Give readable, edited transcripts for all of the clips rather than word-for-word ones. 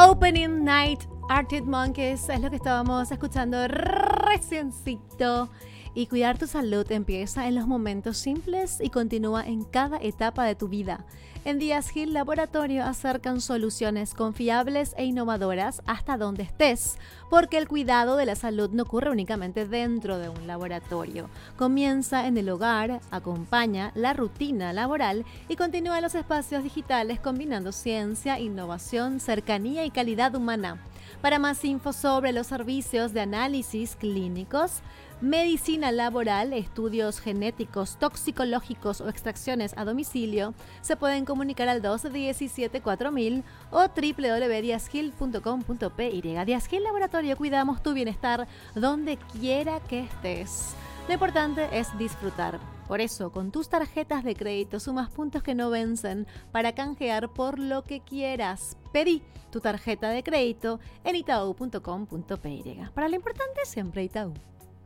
Opening Night, Arctic Monkeys, es lo que estábamos escuchando reciencito. Y cuidar tu salud empieza en los momentos simples y continúa en cada etapa de tu vida. En Díaz Hill Laboratorio acercan soluciones confiables e innovadoras hasta donde estés, porque el cuidado de la salud no ocurre únicamente dentro de un laboratorio. Comienza en el hogar, acompaña la rutina laboral y continúa en los espacios digitales combinando ciencia, innovación, cercanía y calidad humana. Para más info sobre los servicios de análisis clínicos, medicina laboral, estudios genéticos, toxicológicos o extracciones a domicilio, se pueden comunicar al 217-4000 o www.diazgil.com.py. Díaz Hill Laboratorio, cuidamos tu bienestar donde quiera que estés. Lo importante es disfrutar. Por eso, con tus tarjetas de crédito sumas puntos que no vencen para canjear por lo que quieras. Pedí tu tarjeta de crédito en itau.com.py. Para lo importante, siempre Itaú.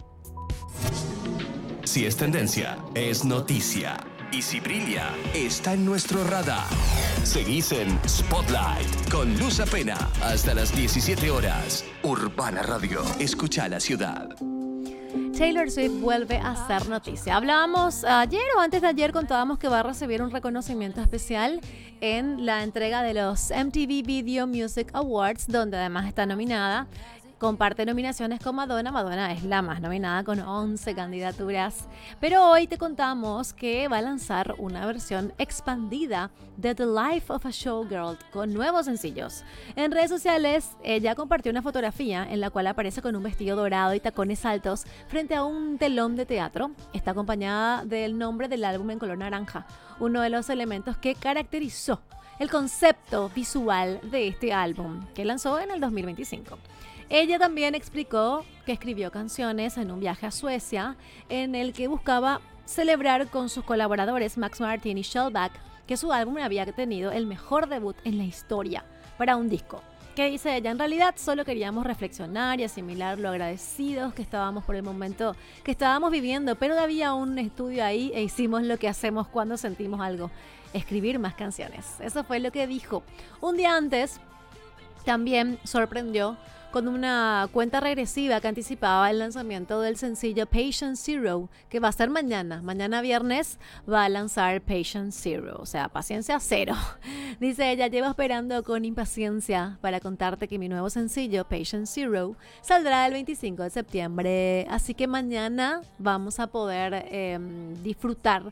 Si es tendencia, es noticia. Y si brilla, está en nuestro radar. Seguís en Spotlight con Luz Apena hasta las 17 horas. Urbana Radio. Escucha la ciudad. Taylor Swift vuelve a ser noticia. Hablábamos ayer o antes de ayer, contábamos que va a recibir un reconocimiento especial en la entrega de los MTV Video Music Awards, donde además está nominada. Comparte nominaciones con Madonna. Madonna es la más nominada con 11 candidaturas. Pero hoy te contamos que va a lanzar una versión expandida de The Life of a Showgirl con nuevos sencillos. En redes sociales, ella compartió una fotografía en la cual aparece con un vestido dorado y tacones altos frente a un telón de teatro. Está acompañada del nombre del álbum en color naranja, uno de los elementos que caracterizó el concepto visual de este álbum que lanzó en el 2025. Ella también explicó que escribió canciones en un viaje a Suecia en el que buscaba celebrar con sus colaboradores Max Martin y Shellback que su álbum había tenido el mejor debut en la historia para un disco. Que dice ella, en realidad solo queríamos reflexionar y asimilar lo agradecidos que estábamos por el momento que estábamos viviendo, pero había un estudio ahí e hicimos lo que hacemos cuando sentimos algo, escribir más canciones. Eso fue lo que dijo. Un día antes también sorprendió con una cuenta regresiva que anticipaba el lanzamiento del sencillo Patient Zero, que va a ser mañana. Mañana viernes va a lanzar Patient Zero, o sea, paciencia cero. Dice ella, llevo esperando con impaciencia para contarte que mi nuevo sencillo, Patient Zero, saldrá el 25 de septiembre. Así que mañana vamos a poder disfrutar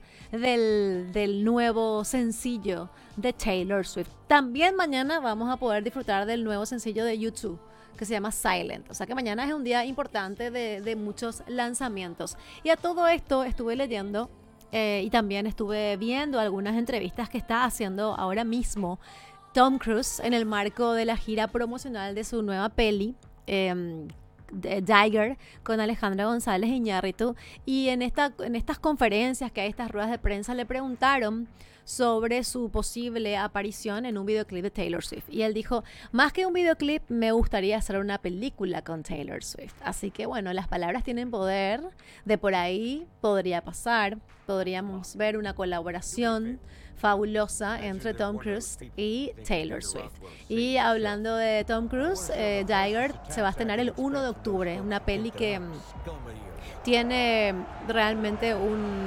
del nuevo sencillo de Taylor Swift. También mañana vamos a poder disfrutar del nuevo sencillo de YouTube, que se llama Silent. O sea que mañana es un día importante de muchos lanzamientos. Y a todo esto estuve leyendo y también estuve viendo algunas entrevistas que está haciendo ahora mismo Tom Cruise en el marco de la gira promocional de su nueva peli, Dagger, con Alejandra González Iñárritu. Y en estas conferencias que hay, estas ruedas de prensa, le preguntaron sobre su posible aparición en un videoclip de Taylor Swift. Y él dijo, más que un videoclip, me gustaría hacer una película con Taylor Swift. Así que bueno, las palabras tienen poder. De por ahí podría pasar. Podríamos ver una colaboración fabulosa entre Tom Cruise y Taylor Swift. Y hablando de Tom Cruise, Dagger se va a estrenar el 1 de octubre. Una peli que tiene realmente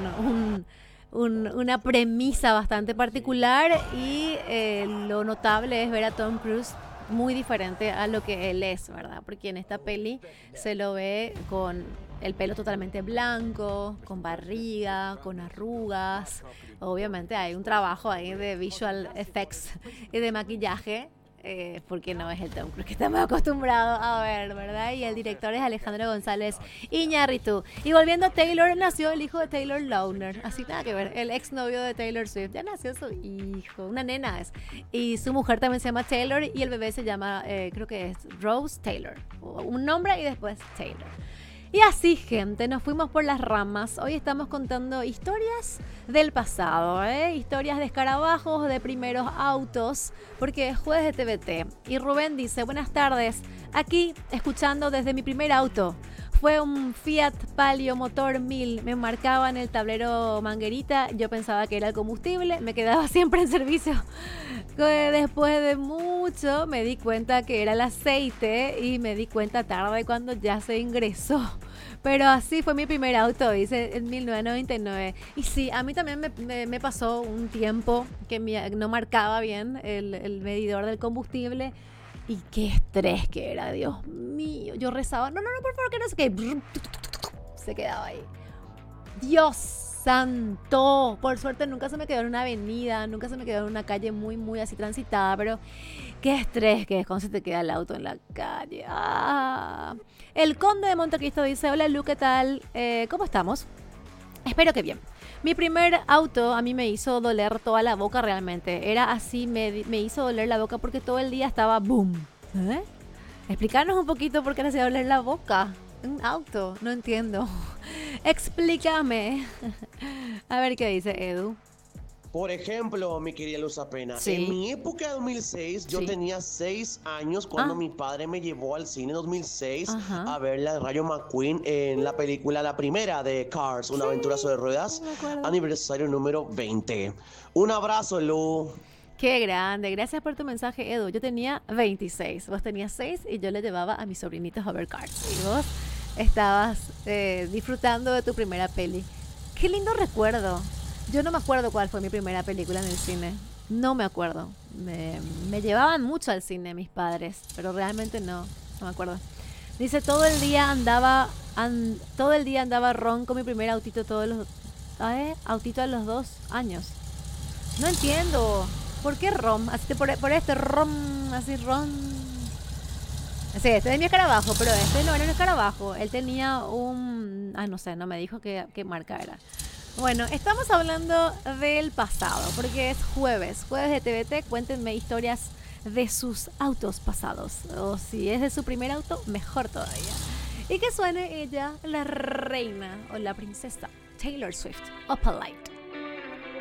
una premisa bastante particular y lo notable es ver a Tom Cruise muy diferente a lo que él es, ¿verdad? Porque en esta peli se lo ve con el pelo totalmente blanco, con barriga, con arrugas. Obviamente hay un trabajo ahí de visual effects y de maquillaje, porque no es el Tom Cruise que estamos acostumbrados a ver, ¿verdad? Y el director es Alejandro González Iñárritu. Y volviendo a Taylor, nació el hijo de Taylor Lautner, así nada que ver, el exnovio de Taylor Swift, ya nació su hijo, una nena es. Y su mujer también se llama Taylor y el bebé se llama, creo que es Rose Taylor, un nombre y después Taylor. Y así, gente, nos fuimos por las ramas. Hoy estamos contando historias del pasado, historias de escarabajos, de primeros autos, porque es jueves de TVT. Y Rubén dice, buenas tardes, aquí escuchando desde mi primer auto. Fue un Fiat Palio motor 1000. Me marcaba en el tablero manguerita. Yo pensaba que era el combustible. Me quedaba siempre en servicio. Después de mucho me di cuenta que era el aceite y me di cuenta tarde cuando ya se ingresó. Pero así fue mi primer auto, dice, en 1999. Y sí, a mí también me pasó un tiempo que no marcaba bien el medidor del combustible. Y qué estrés que era, Dios mío. Yo rezaba, no, por favor, que no sé qué. Se quedaba ahí. Dios santo. Por suerte nunca se me quedó en una avenida, nunca se me quedó en una calle muy así transitada, pero qué estrés que es cuando se te queda el auto en la calle. El Conde de Montecristo dice, hola Lu, ¿qué tal? ¿Cómo estamos? Espero que bien. Mi primer auto a mí me hizo doler toda la boca realmente. Era así, me hizo doler la boca porque todo el día estaba boom. Explícanos un poquito por qué le hacía doler la boca. Un auto, no entiendo. Explícame. A ver qué dice Edu. Por ejemplo, mi querida Luz Apena, Sí. en mi época de 2006, yo Sí. tenía 6 años cuando mi padre me llevó al cine 2006 Ajá. a ver la Rayo McQueen en la película, la primera de Cars, una aventura sobre ruedas, me acuerdo. aniversario número 20. Un abrazo, Lu. Qué grande, gracias por tu mensaje, Edu. Yo tenía 26, vos tenías 6 y yo le llevaba a mis sobrinitos a ver Cars. Y vos estabas disfrutando de tu primera peli. Qué lindo recuerdo. Yo no me acuerdo cuál fue mi primera película en el cine. No me acuerdo. Me llevaban mucho al cine mis padres, pero realmente no me acuerdo. Dice, todo el día andaba ron con mi primer autito autito a los 2 años. No entiendo. ¿Por qué rom? Así por este rom, así ron. Sí, este es mi escarabajo, pero este no era un escarabajo. Él tenía un... no sé, no me dijo qué marca era. Bueno, estamos hablando del pasado, porque es jueves de TVT. Cuéntenme historias de sus autos pasados. O si es de su primer auto, mejor todavía. Y que suene ella, la reina o la princesa Taylor Swift, Opalite.